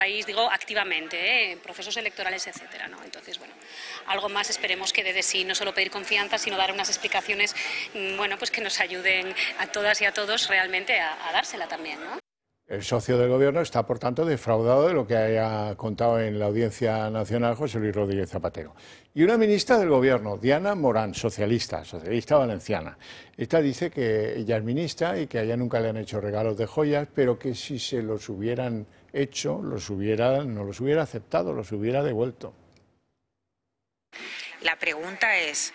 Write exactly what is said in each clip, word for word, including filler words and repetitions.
país, digo activamente, ¿eh? En procesos electorales, etcétera, ¿no? Entonces, bueno, algo más esperemos que dé de sí, no solo pedir confianza, sino dar unas explicaciones, bueno, pues que nos ayuden a todas y a todos realmente a, a dársela también, ¿no? El socio del Gobierno está, por tanto, defraudado de lo que haya contado en la Audiencia Nacional José Luis Rodríguez Zapatero. Y una ministra del Gobierno, Diana Morán, socialista, socialista valenciana. Esta dice que ella es ministra y que a ella nunca le han hecho regalos de joyas, pero que si se los hubieran hecho, los hubiera, no los hubiera aceptado, los hubiera devuelto. La pregunta es,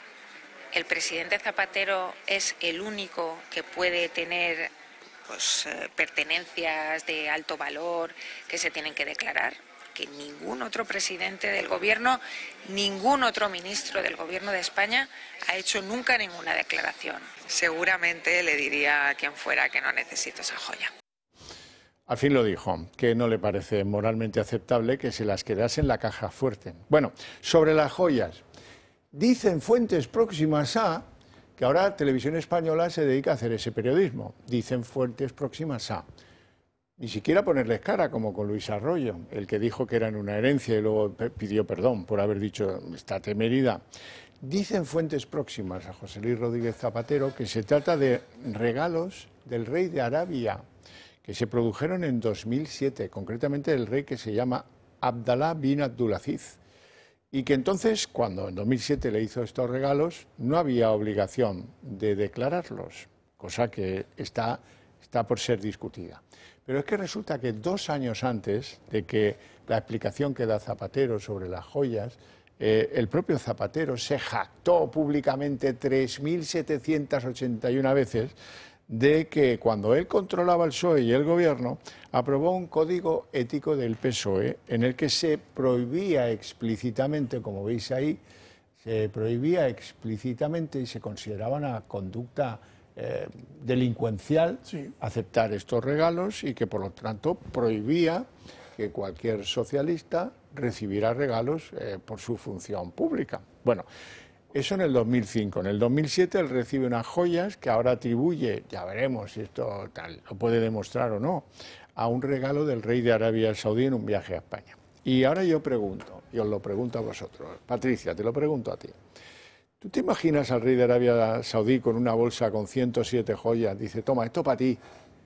¿el presidente Zapatero es el único que puede tener pues, eh, pertenencias de alto valor que se tienen que declarar? Que ningún otro presidente del gobierno, ningún otro ministro del gobierno de España ha hecho nunca ninguna declaración. Seguramente le diría a quien fuera que no necesito esa joya. Al fin lo dijo, que no le parece moralmente aceptable que se las quedase en la caja fuerte. Bueno, sobre las joyas, dicen fuentes próximas a que ahora Televisión Española se dedica a hacer ese periodismo. Dicen fuentes próximas a. Ni siquiera ponerles cara, como con Luis Arroyo, el que dijo que eran una herencia y luego pidió perdón por haber dicho esta temeridad. Dicen fuentes próximas a José Luis Rodríguez Zapatero que se trata de regalos del rey de Arabia, que se produjeron en dos mil siete, concretamente del rey que se llama Abdalá bin Abdulaziz. Y que entonces, cuando en dos mil siete le hizo estos regalos, no había obligación de declararlos, cosa que está, está por ser discutida. Pero es que resulta que dos años antes de que la explicación que da Zapatero sobre las joyas, eh, el propio Zapatero se jactó públicamente tres mil setecientas ochenta y una veces de que cuando él controlaba el P S O E y el Gobierno, aprobó un código ético del P S O E en el que se prohibía explícitamente, como veis ahí, se prohibía explícitamente y se consideraba una conducta eh, delincuencial sí. aceptar estos regalos y que por lo tanto prohibía que cualquier socialista recibiera regalos eh, por su función pública. Bueno, eso en el dos mil cinco. En el dos mil siete él recibe unas joyas que ahora atribuye, ya veremos si esto tal, lo puede demostrar o no, a un regalo del rey de Arabia Saudí en un viaje a España. Y ahora yo pregunto, y os lo pregunto a vosotros, Patricia, te lo pregunto a ti. ¿Tú te imaginas al rey de Arabia Saudí con una bolsa con ciento siete joyas? Dice, toma, esto para ti.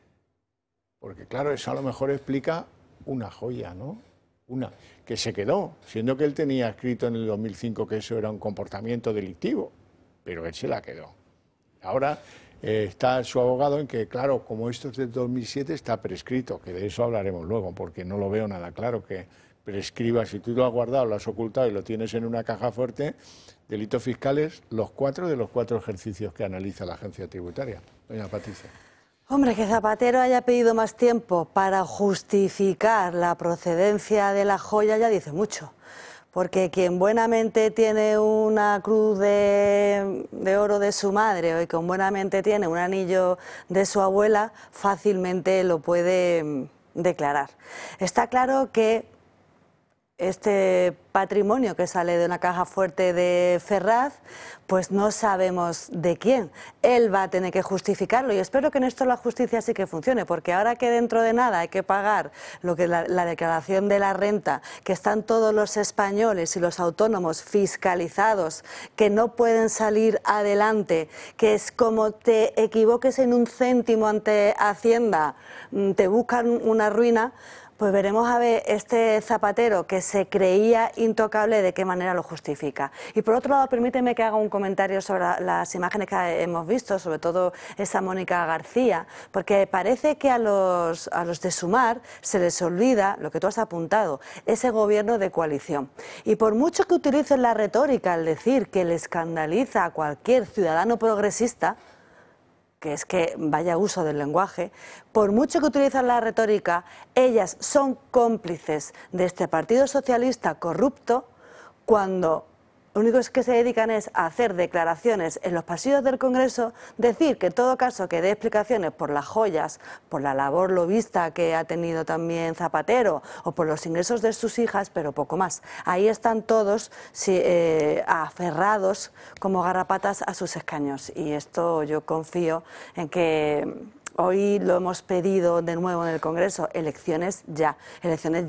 Porque claro, eso a lo mejor explica una joya, ¿no? Una, que se quedó, siendo que él tenía escrito en el dos mil cinco que eso era un comportamiento delictivo, pero él se la quedó. Ahora eh, está su abogado en que, claro, como esto es del dos mil siete, está prescrito, que de eso hablaremos luego, porque no lo veo nada claro que prescriba. Si tú lo has guardado, lo has ocultado y lo tienes en una caja fuerte, delitos fiscales, los cuatro de los cuatro ejercicios que analiza la agencia tributaria. Doña Patricia. Hombre, que Zapatero haya pedido más tiempo para justificar la procedencia de la joya ya dice mucho. Porque quien buenamente tiene una cruz de, de oro de su madre o quien buenamente tiene un anillo de su abuela, fácilmente lo puede declarar. Está claro que este patrimonio que sale de una caja fuerte de Ferraz, pues no sabemos de quién. Él va a tener que justificarlo y espero que en esto la justicia sí que funcione, porque ahora que dentro de nada hay que pagar lo que la, la declaración de la renta, que están todos los españoles y los autónomos fiscalizados, que no pueden salir adelante, que es como te equivoques en un céntimo ante Hacienda, te buscan una ruina. Pues veremos a ver este Zapatero que se creía intocable de qué manera lo justifica. Y por otro lado, permíteme que haga un comentario sobre las imágenes que hemos visto, sobre todo esa Mónica García, porque parece que a los, a los de Sumar se les olvida lo que tú has apuntado, ese gobierno de coalición. Y por mucho que utilicen la retórica al decir que le escandaliza a cualquier ciudadano progresista, que es que vaya uso del lenguaje, por mucho que utilizan la retórica, ellas son cómplices de este Partido Socialista corrupto cuando lo único que se dedican es a hacer declaraciones en los pasillos del Congreso, decir que en todo caso que dé explicaciones por las joyas, por la labor lobista que ha tenido también Zapatero o por los ingresos de sus hijas, pero poco más. Ahí están todos sí, eh, aferrados como garrapatas a sus escaños y esto yo confío en que hoy lo hemos pedido de nuevo en el Congreso, elecciones ya, elecciones